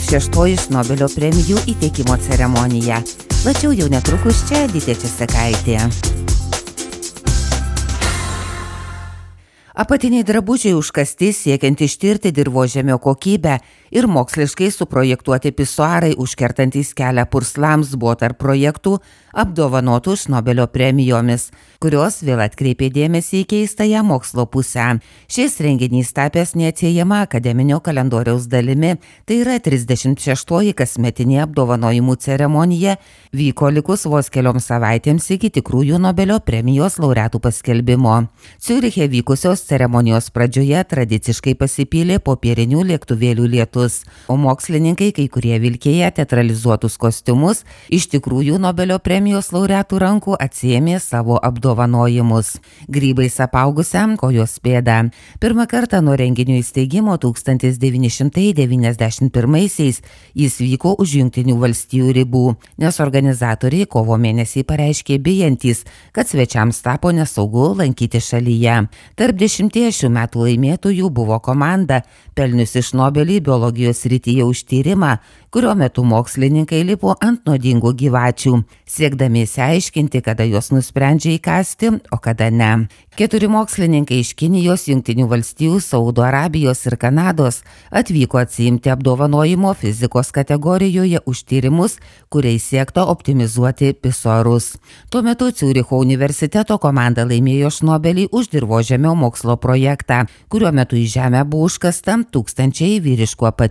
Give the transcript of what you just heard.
36 Nobelio premijų įteikimo ceremonija. Plačiau jau netrukus čia Editė Česekaitė. Apatiniai drabužiai užkasti siekiant ištirti dirvožemio kokybę ir moksliškai suprojektuoti pisuarai užkertantys kelią purslams buvo tarp projektų apdovanotų Nobelio premijomis, kurios vėl atkreipė dėmesį į keistąją mokslo pusę. Šis renginys tapęs neatsiejama akademinio kalendoriaus dalimi, tai yra 36 kasmetinė apdovanojimų ceremonija, vyko likus vos kelioms savaitėms iki tikrųjų Nobelio premijos laureatų paskelbimo. Ciuriche vykusios ceremonijos pradžioje tradiciškai pasipylė popierinių lėktuvėlių lietus, o mokslininkai, kai kurie vilkėję teatralizuotus kostiumus, iš tikrųjų Nobelio premijos laureatų rankų atsiėmė savo apdovanojimus. Grybais apaugusiam kojos pėdą. Pirmą kartą nuo renginio įsteigimo 1991-aisiais jis vyko už Jungtinių valstijų ribų, nes organizatoriai kovo mėnesį pareiškė bijantys, kad svečiams tapo nesaugu lankyti šalyje. Tarp 10 šių metų laimėtojų buvo komanda, pelniusi Nobelį biologijos srityje už tyrimą, kurio metu mokslininkai lipo ant nuodingų gyvačių, siekdami išsiaiškinti, kada jos nusprendžia įkąsti, o kada ne. 4 mokslininkai iš Kinijos, Jungtinių valstijų, Saudo Arabijos ir Kanados atvyko atsiimti apdovanojimo fizikos kategorijoje už tyrimus, kuriais siekta optimizuoti pisuarus. Tuo metu Ciuricho universiteto komanda laimėjo Nobelį už dirvožemio mokslo projektą, kuriuo metu į žemę buvo užkasta tūkstančiai vyriškų apatinių